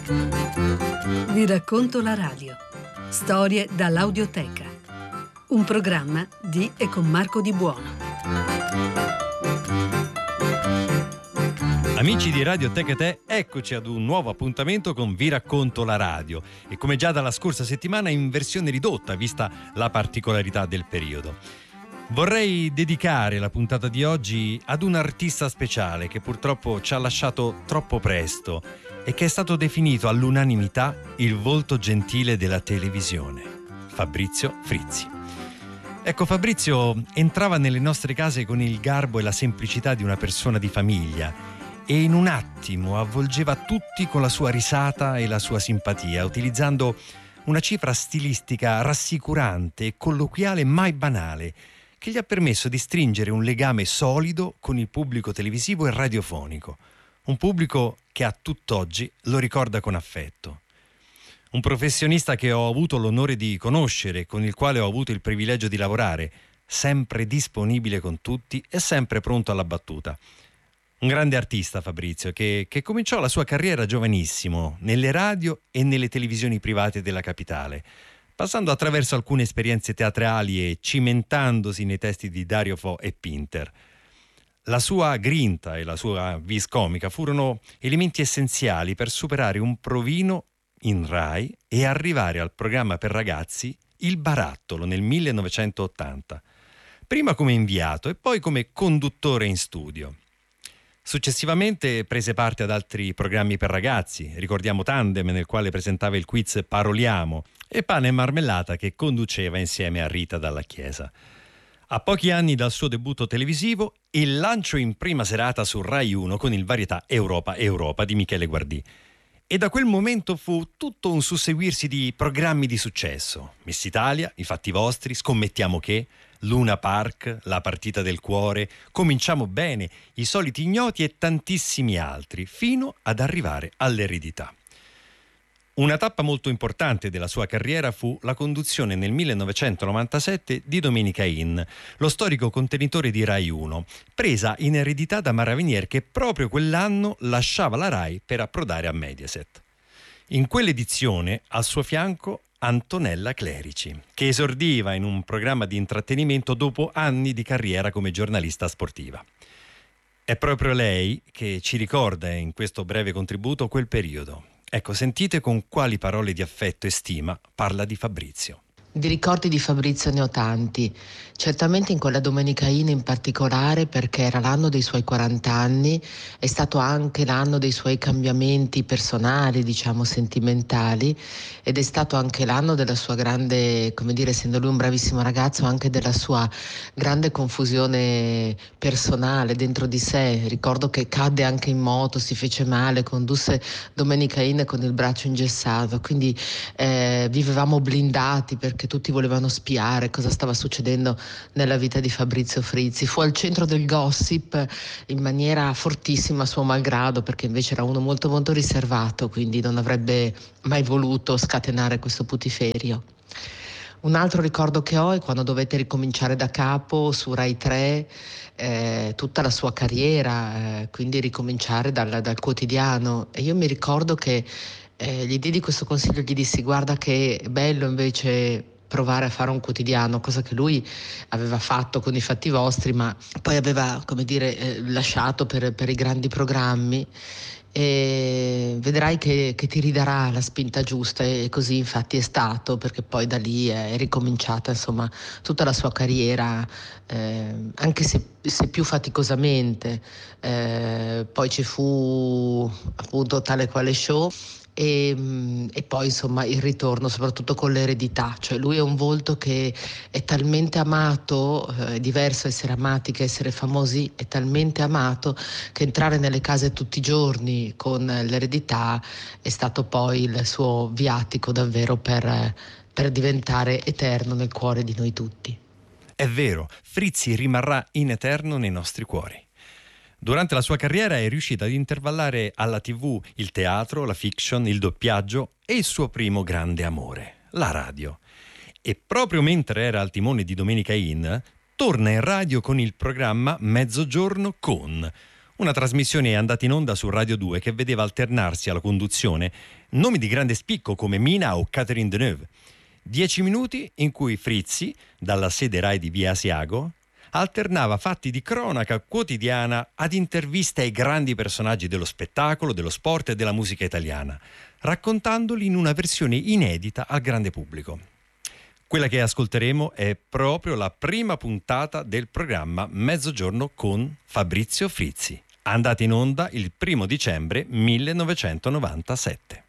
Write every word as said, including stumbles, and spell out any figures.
Vi racconto la radio. Storie dall'audioteca. Un programma di e con Marco Di Buono. Amici di Radioteca Te, eccoci ad un nuovo appuntamento con Vi racconto la radio, e come già dalla scorsa settimana in versione ridotta, vista la particolarità del periodo. Vorrei dedicare la puntata di oggi ad un artista speciale che purtroppo ci ha lasciato troppo presto e che è stato definito all'unanimità il volto gentile della televisione, Fabrizio Frizzi. Ecco, Fabrizio entrava nelle nostre case con il garbo e la semplicità di una persona di famiglia e in un attimo avvolgeva tutti con la sua risata e la sua simpatia, utilizzando una cifra stilistica rassicurante e colloquiale mai banale, che gli ha permesso di stringere un legame solido con il pubblico televisivo e radiofonico, un pubblico che a tutt'oggi lo ricorda con affetto. Un professionista che ho avuto l'onore di conoscere, con il quale ho avuto il privilegio di lavorare, sempre disponibile con tutti e sempre pronto alla battuta. Un grande artista, Fabrizio, che, che cominciò la sua carriera giovanissimo nelle radio e nelle televisioni private della capitale, passando attraverso alcune esperienze teatrali e cimentandosi nei testi di Dario Fo e Pinter. La sua grinta e la sua vis comica furono elementi essenziali per superare un provino in Rai e arrivare al programma per ragazzi Il Barattolo nel millenovecentottanta, prima come inviato e poi come conduttore in studio. Successivamente prese parte ad altri programmi per ragazzi, ricordiamo Tandem, nel quale presentava il quiz Paroliamo, e Pane e Marmellata, che conduceva insieme a Rita Dalla Chiesa. A pochi anni dal suo debutto televisivo, il lancio in prima serata su Rai uno con il varietà Europa Europa di Michele Guardì. E da quel momento fu tutto un susseguirsi di programmi di successo: Miss Italia, I Fatti Vostri, Scommettiamo Che, Luna Park, La Partita del Cuore, Cominciamo Bene, I Soliti Ignoti e tantissimi altri, fino ad arrivare all'eredità. Una tappa molto importante della sua carriera fu la conduzione nel millenovecentonovantasette di Domenica In, lo storico contenitore di Rai uno, presa in eredità da Mara Venier, che proprio quell'anno lasciava la Rai per approdare a Mediaset. In quell'edizione, al suo fianco, Antonella Clerici, che esordiva in un programma di intrattenimento dopo anni di carriera come giornalista sportiva. È proprio lei che ci ricorda in questo breve contributo quel periodo. Ecco, sentite con quali parole di affetto e stima parla di Fabrizio. Di ricordi di Fabrizio ne ho tanti, certamente in quella Domenica In in particolare, perché era l'anno dei suoi quaranta anni, è stato anche l'anno dei suoi cambiamenti personali, diciamo sentimentali, ed è stato anche l'anno della sua grande, come dire, essendo lui un bravissimo ragazzo, anche della sua grande confusione personale dentro di sé. Ricordo che cadde anche in moto, si fece male, condusse Domenica In con il braccio ingessato, quindi eh, vivevamo blindati perché che tutti volevano spiare cosa stava succedendo nella vita di Fabrizio Frizzi. Fu al centro del gossip in maniera fortissima, a suo malgrado, perché invece era uno molto molto riservato, quindi non avrebbe mai voluto scatenare questo putiferio. Un altro ricordo che ho è quando dovette ricominciare da capo su Rai tre eh, tutta la sua carriera, eh, quindi ricominciare dal, dal quotidiano. E io mi ricordo che Eh, gli diedi questo consiglio, gli dissi: guarda che è bello invece provare a fare un quotidiano, cosa che lui aveva fatto con I Fatti Vostri, ma poi aveva, come dire, eh, lasciato per, per i grandi programmi, e vedrai che, che ti ridarà la spinta giusta. E così infatti è stato, perché poi da lì è ricominciata insomma tutta la sua carriera, eh, anche se, se più faticosamente. Eh, poi ci fu appunto Tale Quale Show. E, e poi insomma il ritorno, soprattutto con l'eredità, cioè lui è un volto che è talmente amato, eh, è diverso essere amati che essere famosi, è talmente amato che entrare nelle case tutti i giorni con l'eredità è stato poi il suo viatico davvero per, per diventare eterno nel cuore di noi tutti. È vero, Frizzi rimarrà in eterno nei nostri cuori. Durante la sua carriera è riuscita ad intervallare alla tivù il teatro, la fiction, il doppiaggio e il suo primo grande amore, la radio. E proprio mentre era al timone di Domenica In, torna in radio con il programma Mezzogiorno con, Una trasmissione andata in onda su Radio due che vedeva alternarsi alla conduzione nomi di grande spicco come Mina o Catherine Deneuve. Dieci minuti in cui Frizzi, dalla sede Rai di Via Asiago, alternava fatti di cronaca quotidiana ad interviste ai grandi personaggi dello spettacolo, dello sport e della musica italiana, raccontandoli in una versione inedita al grande pubblico. Quella che ascolteremo è proprio la prima puntata del programma Mezzogiorno con Fabrizio Frizzi, andata in onda il primo dicembre millenovecentonovantasette.